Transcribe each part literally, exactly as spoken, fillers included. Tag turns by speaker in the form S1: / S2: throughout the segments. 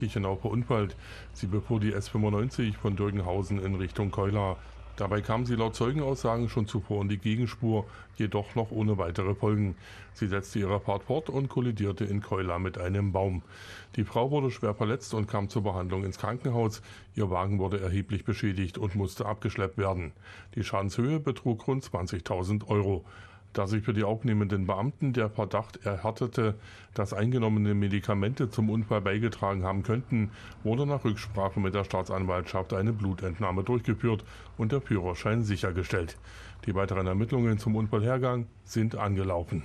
S1: Genau verunfallt. Sie befuhr die S fünfundneunzig von Dürgenhausen in Richtung Keula. Dabei kam sie laut Zeugenaussagen schon zuvor in die Gegenspur, jedoch noch ohne weitere Folgen. Sie setzte ihre Fahrt fort und kollidierte in Keula mit einem Baum. Die Frau wurde schwer verletzt und kam zur Behandlung ins Krankenhaus. Ihr Wagen wurde erheblich beschädigt und musste abgeschleppt werden. Die Schadenshöhe betrug rund zwanzigtausend Euro. Da sich für die aufnehmenden Beamten der Verdacht erhärtete, dass eingenommene Medikamente zum Unfall beigetragen haben könnten, wurde nach Rücksprache mit der Staatsanwaltschaft eine Blutentnahme durchgeführt und der Führerschein sichergestellt. Die weiteren Ermittlungen zum Unfallhergang sind angelaufen.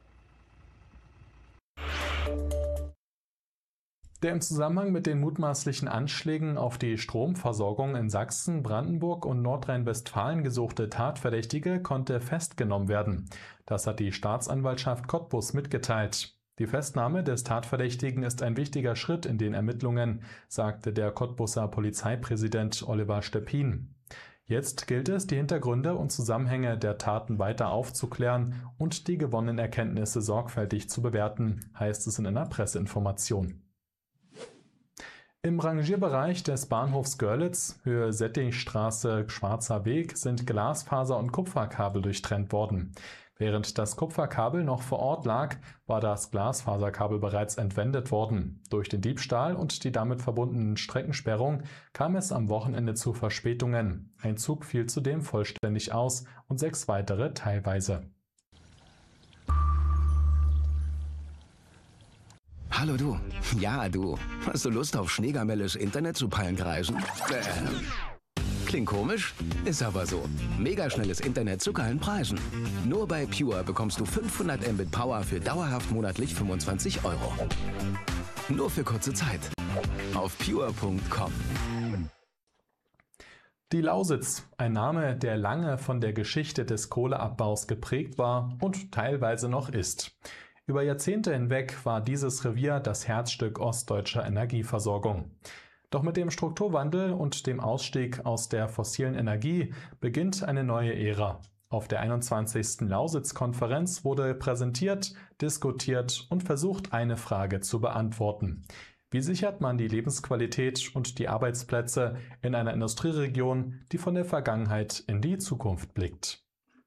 S2: Der im Zusammenhang mit den mutmaßlichen Anschlägen auf die Stromversorgung in Sachsen, Brandenburg und Nordrhein-Westfalen gesuchte Tatverdächtige konnte festgenommen werden. Das hat die Staatsanwaltschaft Cottbus mitgeteilt. Die Festnahme des Tatverdächtigen ist ein wichtiger Schritt in den Ermittlungen, sagte der Cottbuser Polizeipräsident Oliver Steppin. Jetzt gilt es, die Hintergründe und Zusammenhänge der Taten weiter aufzuklären und die gewonnenen Erkenntnisse sorgfältig zu bewerten, heißt es in einer Presseinformation. Im Rangierbereich des Bahnhofs Görlitz, Höhe Settichstraße, Schwarzer Weg, sind Glasfaser und Kupferkabel durchtrennt worden. Während das Kupferkabel noch vor Ort lag, war das Glasfaserkabel bereits entwendet worden. Durch den Diebstahl und die damit verbundenen Streckensperrung kam es am Wochenende zu Verspätungen. Ein Zug fiel zudem vollständig aus und sechs weitere teilweise.
S3: Hallo du. Ja, du. Hast du Lust auf Schneegamelles Internet zu Pallenkreisen? Äh. Klingt komisch? Ist aber so. Megaschnelles Internet zu geilen Preisen. Nur bei Pure bekommst du fünfhundert Mbit Power für dauerhaft monatlich fünfundzwanzig Euro. Nur für kurze Zeit. Auf pure punkt com.
S2: Die Lausitz, ein Name, der lange von der Geschichte des Kohleabbaus geprägt war und teilweise noch ist. Über Jahrzehnte hinweg war dieses Revier das Herzstück ostdeutscher Energieversorgung. Doch mit dem Strukturwandel und dem Ausstieg aus der fossilen Energie beginnt eine neue Ära. Auf der einundzwanzigsten Lausitz-Konferenz wurde präsentiert, diskutiert und versucht, eine Frage zu beantworten. Wie sichert man die Lebensqualität und die Arbeitsplätze in einer Industrieregion, die von der Vergangenheit in die Zukunft blickt?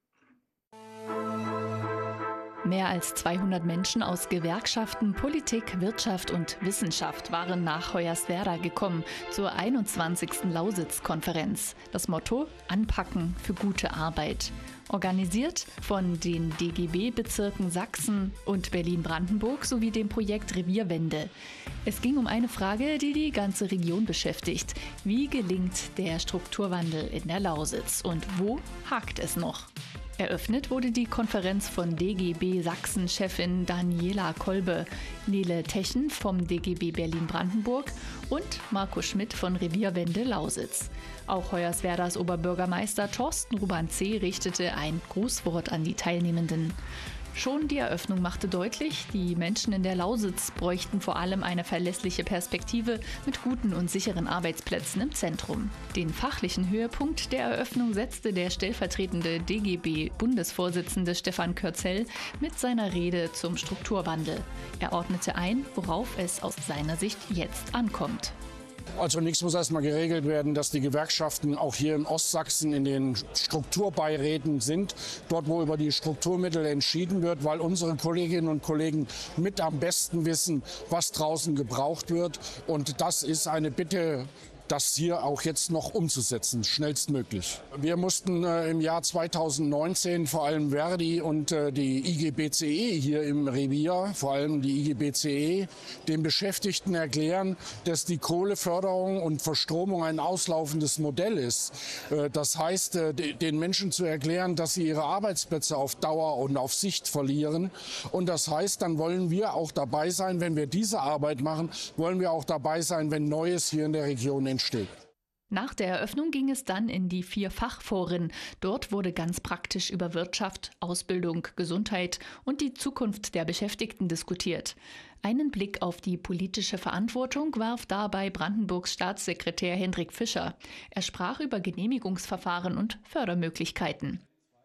S4: Mehr als zweihundert Menschen aus Gewerkschaften, Politik, Wirtschaft und Wissenschaft waren nach Hoyerswerda gekommen zur einundzwanzigsten Lausitz-Konferenz. Das Motto: Anpacken für gute Arbeit. Organisiert von den D G B-Bezirken Sachsen und Berlin-Brandenburg sowie dem Projekt Revierwende. Es ging um eine Frage, die die ganze Region beschäftigt. Wie gelingt der Strukturwandel in der Lausitz und wo hakt es noch? Eröffnet wurde die Konferenz von D G B Sachsen-Chefin Daniela Kolbe, Nele Techen vom D G B Berlin-Brandenburg und Marco Schmidt von Revierwende Lausitz. Auch Hoyerswerdas Oberbürgermeister Thorsten Ruban-C. richtete ein Grußwort an die Teilnehmenden. Schon die Eröffnung machte deutlich, die Menschen in der Lausitz bräuchten vor allem eine verlässliche Perspektive mit guten und sicheren Arbeitsplätzen im Zentrum. Den fachlichen Höhepunkt der Eröffnung setzte der stellvertretende D G B-Bundesvorsitzende Stefan Körzel mit seiner Rede zum Strukturwandel. Er ordnete ein, worauf es aus seiner Sicht jetzt ankommt.
S5: Also nichts muss erstmal geregelt werden, dass die Gewerkschaften auch hier in Ostsachsen in den Strukturbeiräten sind, dort wo über die Strukturmittel entschieden wird, weil unsere Kolleginnen und Kollegen mit am besten wissen, was draußen gebraucht wird. Und das ist eine Bitte, das hier auch jetzt noch umzusetzen, schnellstmöglich. Wir mussten äh, im Jahr zweitausendneunzehn vor allem Verdi und äh, die I G B C E hier im Revier, vor allem die I G B C E, den Beschäftigten erklären, dass die Kohleförderung und Verstromung ein auslaufendes Modell ist. Äh, das heißt, äh, den Menschen zu erklären, dass sie ihre Arbeitsplätze auf Dauer und auf Sicht verlieren. Und das heißt, dann wollen wir auch dabei sein, wenn wir diese Arbeit machen, wollen wir auch dabei sein, wenn Neues hier in der Region entsteht.
S4: Nach der Eröffnung ging es dann in die vier Fachforen. Dort wurde ganz praktisch über Wirtschaft, Ausbildung, Gesundheit und die Zukunft der Beschäftigten diskutiert. Einen Blick auf die politische Verantwortung warf dabei Brandenburgs Staatssekretär Hendrik Fischer. Er sprach über Genehmigungsverfahren und Fördermöglichkeiten.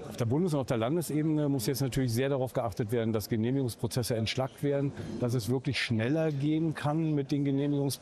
S6: Auf der Bundes- und auf der Landesebene muss jetzt natürlich sehr darauf geachtet werden, dass Genehmigungsprozesse entschlackt werden, dass es wirklich schneller gehen kann mit den Genehmigungsprozessen.